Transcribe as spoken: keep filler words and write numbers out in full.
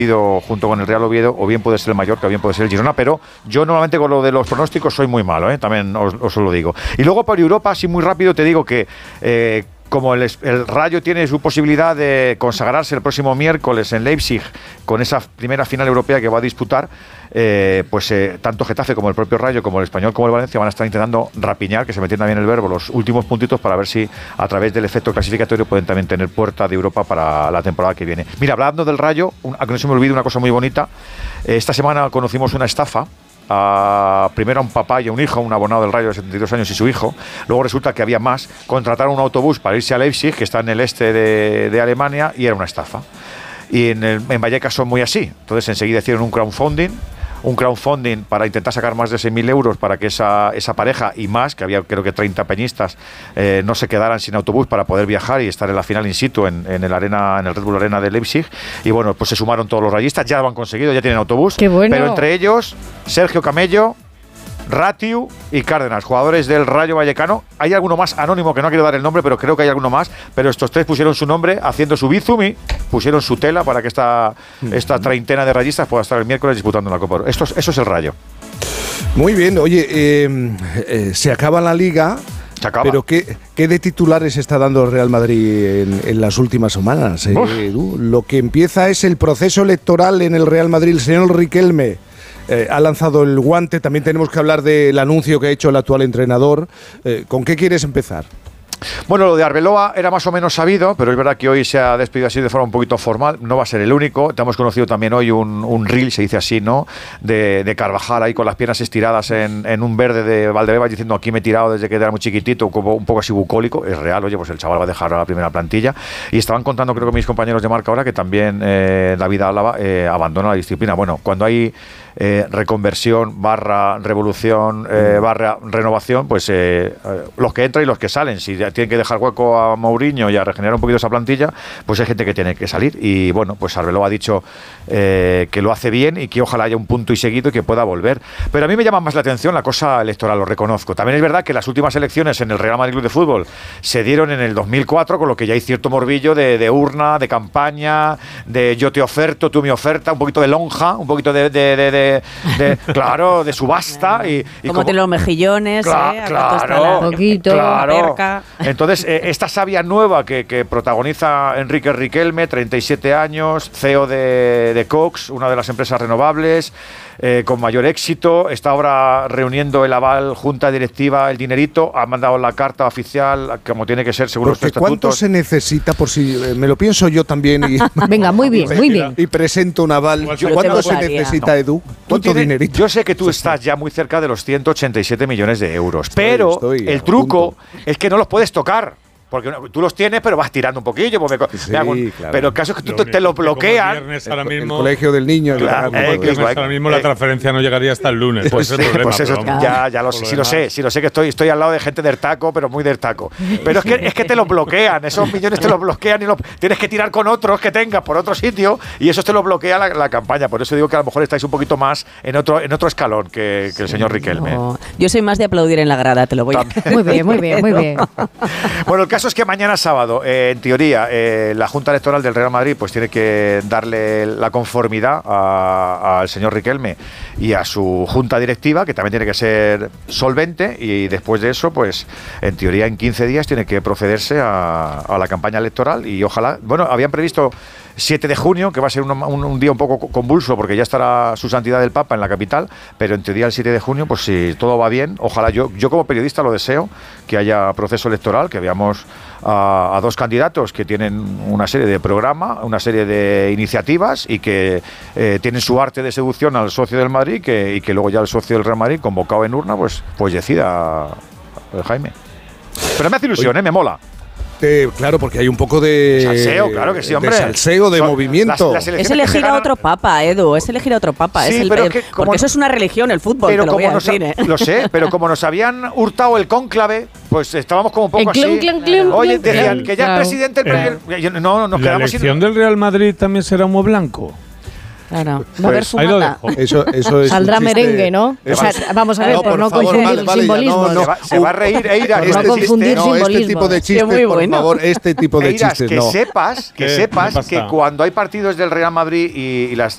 junto con el Real Oviedo, o bien puede ser el Mallorca, o bien puede ser el Girona, pero yo normalmente con lo de los pronósticos soy muy malo, ¿eh? También os, os lo digo. Y luego por Europa, así muy rápido te digo que eh, como el, el Rayo tiene su posibilidad de consagrarse el próximo miércoles en Leipzig con esa primera final europea que va a disputar, eh, pues eh, tanto Getafe como el propio Rayo, como el Español, como el Valencia van a estar intentando rapiñar, que se me entienda bien el verbo, los últimos puntitos para ver si a través del efecto clasificatorio pueden también tener puerta de Europa para la temporada que viene. Mira, hablando del Rayo, un, a que no se me olvide una cosa muy bonita, eh, esta semana conocimos una estafa. A, primero a un papá y a un hijo, un abonado del Rayo de setenta y dos años y su hijo. Luego resulta que había más. Contrataron un autobús para irse a Leipzig, que está en el este de, de Alemania, y era una estafa. Y en, el, en Vallecas son muy así. Entonces enseguida hicieron un crowdfunding, un crowdfunding para intentar sacar más de seis mil euros para que esa, esa pareja y más, que había creo que treinta peñistas, eh, no se quedaran sin autobús para poder viajar y estar en la final in situ en, en el arena, en el Red Bull Arena de Leipzig. Y bueno, pues se sumaron todos los rayistas, ya lo han conseguido, ya tienen autobús. ¡Qué bueno! Pero entre ellos, Sergio Camello, Ratiu y Cárdenas, jugadores del Rayo Vallecano. Hay alguno más anónimo que no quiero dar el nombre, pero creo que hay alguno más. Pero estos tres pusieron su nombre haciendo su bizum y pusieron su tela para que esta, esta treintena de rayistas pueda estar el miércoles disputando la Copa Oro. Esto, eso es el Rayo. Muy bien, oye, eh, eh, se acaba la Liga. Se acaba. Pero ¿qué, qué de titulares está dando el Real Madrid en, en las últimas semanas? Eh, Edu? Lo que empieza es el proceso electoral en el Real Madrid. El señor Riquelme Eh, ha lanzado el guante. También tenemos que hablar del anuncio que ha hecho el actual entrenador. Eh, ¿Con qué quieres empezar? Bueno, lo de Arbeloa era más o menos sabido, pero es verdad que hoy se ha despedido así de forma un poquito formal. No va a ser el único. Te hemos conocido también hoy un, un reel, se dice así, ¿no? De, de Carvajal ahí con las piernas estiradas en, en un verde de Valdebebas diciendo aquí me he tirado desde que era muy chiquitito, como un poco así bucólico. Es real, oye, pues el chaval va a dejar a la primera plantilla. Y estaban contando, creo que mis compañeros de Marca ahora, que también eh, David Álava eh, abandona la disciplina. Bueno, cuando hay eh, reconversión, barra revolución, eh, barra renovación, pues eh, eh, los que entran y los que salen. Si tienen que dejar hueco a Mourinho y a regenerar un poquito esa plantilla, pues hay gente que tiene que salir. Y bueno, pues Arbeloa ha dicho eh, que lo hace bien y que ojalá haya un punto y seguido y que pueda volver. Pero a mí me llama más la atención la cosa electoral, lo reconozco. También es verdad que las últimas elecciones en el Real Madrid Club de Fútbol se dieron en el dos mil cuatro, con lo que ya hay cierto morbillo de, de urna, de campaña, de yo te oferto, tú me oferta, un poquito de lonja, un poquito de, de, de, de, de claro, de subasta. Y, y como, como tiene los mejillones, Cla- ¿eh? Claro, un poquito, claro. cerca. Entonces, eh, esta savia nueva que, que protagoniza Enrique Riquelme, treinta y siete años, C E O de, de Cox, una de las empresas renovables, eh, con mayor éxito, está ahora reuniendo el aval, junta directiva, el dinerito, ha mandado la carta oficial, como tiene que ser según los estatutos. ¿Cuánto se necesita, por si eh, me lo pienso yo también? Y, Venga, muy bien, muy bien. Y presento un aval. Yo ¿Cuánto te se votaría. necesita, No. Edu? Tú ¿Cuánto tienes- dinerito? Yo sé que tú estás ya muy cerca de los ciento ochenta y siete millones de euros, Estoy- pero estoy a el truco punto. es que no los puedes tocar. Porque tú los tienes, pero vas tirando un poquillo. Pues me, Sí, me hago un- claro. Pero el caso es que tú te, único te lo que como bloquean. el viernes ahora El mismo, colegio del niño. Claro, el- eh, el viernes igual- ahora mismo eh, la transferencia no llegaría hasta el lunes. Pues, ese es el problema, pues eso, pero vamos. ya, ya lo Por sé, lo sí lo sé, demás. sí lo sé que estoy, estoy al lado de gente del taco, pero muy del taco. Pero es que, es que te lo bloquean, esos millones te los bloquean y lo, tienes que tirar con otros que tengas por otro sitio y eso te lo bloquea la, la campaña. Por eso digo que a lo mejor estáis un poquito más en otro, en otro escalón que, que el señor Riquelme. No, yo soy más de aplaudir en la grada, te lo voy a Muy bien, muy bien, muy bien. Bueno, el caso es que mañana sábado, eh, en teoría, eh, la Junta Electoral del Real Madrid pues tiene que darle la conformidad a- al señor Riquelme y a su junta directiva, que también tiene que ser solvente, y después de eso, pues en teoría en quince días tiene que procederse a, a la campaña electoral y ojalá, bueno, habían previsto siete de junio, que va a ser un, un, un día un poco convulso porque ya estará su santidad el Papa en la capital, pero en teoría el siete de junio, pues si todo va bien, ojalá, yo, yo como periodista lo deseo, que haya proceso electoral, que veamos a, a dos candidatos que tienen una serie de programa, una serie de iniciativas y que eh, tienen su arte de seducción al socio del Madrid que, y que luego ya el socio del Real Madrid, convocado en urna, pues, pues decida eh, Jaime. Pero me hace ilusión, ¿eh? Me mola. Eh, claro, porque hay un poco de Salseo, claro que sí, hombre. De salseo, de Son movimiento. las- las Es elecciones que se elegir a ganan- otro papa, Edu, es elegir a otro papa. Sí, es el, pero el- que como porque no- eso es una religión, el fútbol, Pero te lo voy como a nos decir, ha- ¿eh? lo sé, pero como nos habían hurtado el cónclave, pues estábamos como un poco El así. clon, clon, clon, Oye, clon, decían clon. que ya Claro. el presidente, el Eh, pre- yo- no, nos ¿La quedamos elección sin. del Real Madrid también será humo blanco? Claro, va a haber Pues ahí lo fumata. dejo. Eso, eso es Saldrá un chiste. merengue, ¿no? O sea, vamos a ver, No, por, por no favor, confundir vale, vale, ya, simbolismos. no, no. Se va, se va a reír, Eira. Por este no chiste- confundir No, este simbolismos. tipo de Sí, chistes, muy por bueno. favor, este tipo de Eiras, chistes, que no. sepas, que ¿Qué? sepas ¿Qué pasa? que cuando hay partidos del Real Madrid y, y las